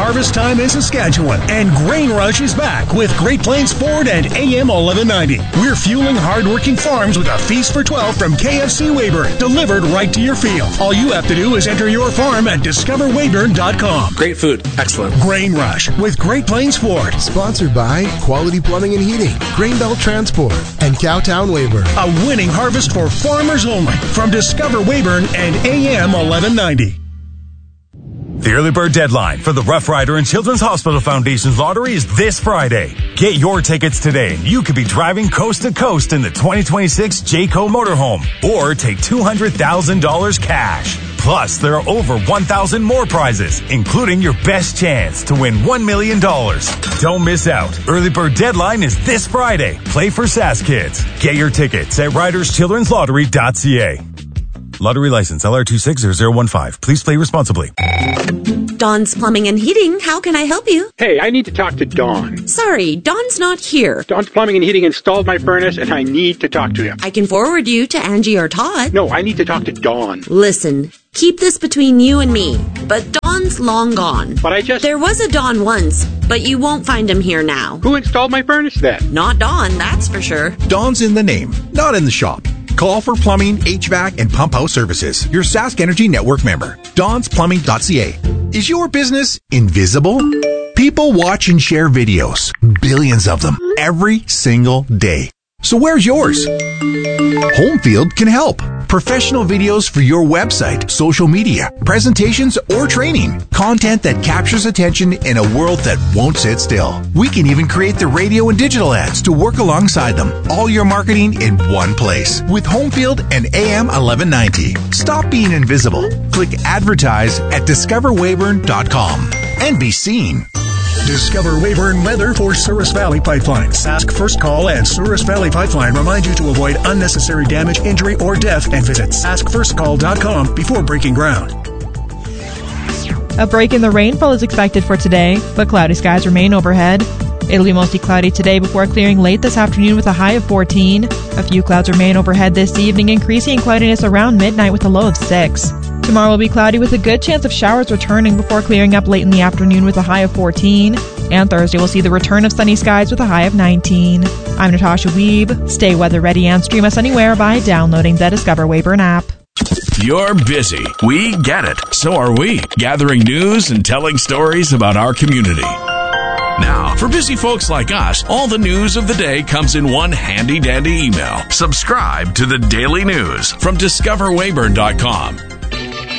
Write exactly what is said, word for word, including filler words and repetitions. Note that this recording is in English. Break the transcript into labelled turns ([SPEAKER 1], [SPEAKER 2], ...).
[SPEAKER 1] harvest time in Saskatchewan, and Grain Rush is back with Great Plains Ford and A M eleven ninety. We're fueling hard-working farms with a feast for twelve from K F C Weyburn, delivered right to your field. All you have to do is enter your farm at discover weyburn dot com.
[SPEAKER 2] Great food. Excellent.
[SPEAKER 1] Grain Rush with Great Plains Ford.
[SPEAKER 3] Sponsored by Quality Plumbing and Heating, Grainbelt Transport, and Cowtown Weyburn.
[SPEAKER 1] A winning harvest for farmers only from Discover Weyburn and A M eleven ninety.
[SPEAKER 4] The early bird deadline for the Rough Rider and Children's Hospital Foundation's lottery is this Friday. Get your tickets today and you could be driving coast to coast in the twenty twenty-six Jayco motorhome or take two hundred thousand dollars cash. Plus, there are over one thousand more prizes, including your best chance to win one million dollars. Don't miss out. Early bird deadline is this Friday. Play for Sask Kids. Get your tickets at riders children's lottery dot c a. Lottery license L R two six zero zero one five. Please play responsibly.
[SPEAKER 5] Dawn's Plumbing and Heating. How can I help you?
[SPEAKER 6] Hey, I need to talk to Dawn.
[SPEAKER 5] Sorry, Dawn's not here.
[SPEAKER 6] Dawn's Plumbing and Heating installed my furnace, and I need to talk to him.
[SPEAKER 5] I can forward you to Angie or Todd.
[SPEAKER 6] No, I need to talk to Dawn.
[SPEAKER 5] Listen, keep this between you and me, but Dawn's long gone.
[SPEAKER 6] But I just...
[SPEAKER 5] There was a Dawn once, but you won't find him here now.
[SPEAKER 6] Who installed my furnace then?
[SPEAKER 5] Not Dawn, that's for sure.
[SPEAKER 7] Dawn's in the name, not in the shop. Call for plumbing, H V A C, and pump house services. Your Sask Energy Network member. Dawns Plumbing dot c a. Is your business invisible? People watch and share videos. Billions of them. Every single day. So where's yours? Homefield can help. Professional videos for your website, social media, presentations, or training. Content that captures attention in a world that won't sit still. We can even create the radio and digital ads to work alongside them. All your marketing in one place. With Homefield and A M eleven ninety. Stop being invisible. Click advertise at discover weyburn dot com and be seen.
[SPEAKER 1] Discover Weyburn weather for Souris Valley Pipeline. Sask First Call and Souris Valley Pipeline remind you to avoid unnecessary damage, injury, or death and visit sask first call dot com before breaking ground.
[SPEAKER 8] A break in the rainfall is expected for today, but cloudy skies remain overhead. It'll be mostly cloudy today before clearing late this afternoon with a high of fourteen. A few clouds remain overhead this evening, increasing in cloudiness around midnight with a low of six. Tomorrow will be cloudy with a good chance of showers returning before clearing up late in the afternoon with a high of fourteen. And Thursday will see the return of sunny skies with a high of nineteen. I'm Natasha Weeb. Stay weather ready and stream us anywhere by downloading the Discover Weyburn app.
[SPEAKER 9] You're busy. We get it. So are we. Gathering news and telling stories about our community. Now, for busy folks like us, all the news of the day comes in one handy-dandy email. Subscribe to the Daily News from discover weyburn dot com.